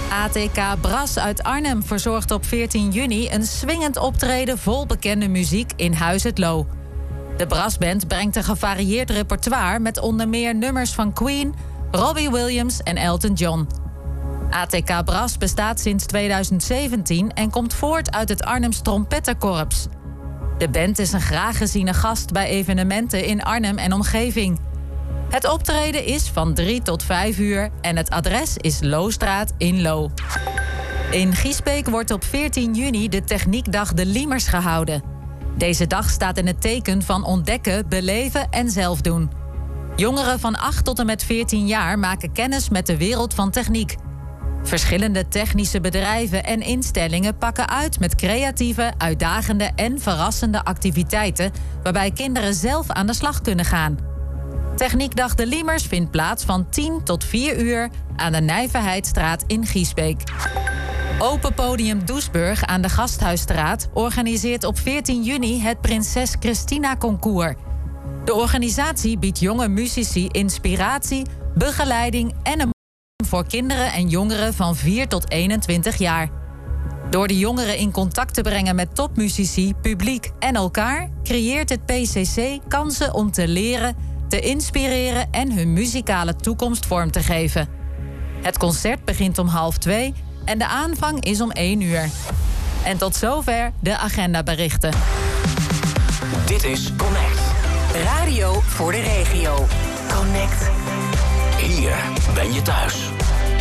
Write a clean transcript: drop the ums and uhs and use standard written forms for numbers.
ATK Bras uit Arnhem verzorgt op 14 juni een swingend optreden vol bekende muziek in Huis het Loo. De Brassband brengt een gevarieerd repertoire met onder meer nummers van Queen, Robbie Williams en Elton John. ATK Bras bestaat sinds 2017 en komt voort uit het Arnhems Trompettenkorps. De band is een graag geziene gast bij evenementen in Arnhem en omgeving. Het optreden is van 3 tot 5 uur en het adres is Loostraat in Loo. In Giesbeek wordt op 14 juni de Techniekdag de Liemers gehouden. Deze dag staat in het teken van ontdekken, beleven en zelf doen. Jongeren van 8 tot en met 14 jaar maken kennis met de wereld van techniek. Verschillende technische bedrijven en instellingen pakken uit met creatieve, uitdagende en verrassende activiteiten waarbij kinderen zelf aan de slag kunnen gaan. Techniekdag de Liemers vindt plaats van 10 tot 4 uur aan de Nijverheidstraat in Giesbeek. Open Podium Doesburg aan de Gasthuisstraat organiseert op 14 juni het Prinses Christina Concours. De organisatie biedt jonge musici inspiratie, begeleiding en een voor kinderen en jongeren van 4 tot 21 jaar. Door de jongeren in contact te brengen met topmuzici, publiek en elkaar creëert het PCC kansen om te leren, te inspireren en hun muzikale toekomst vorm te geven. Het concert begint om 13:30 en de aanvang is om 1 uur. En tot zover de agendaberichten. Dit is Connect. Radio voor de regio. Connect. Hier ben je thuis.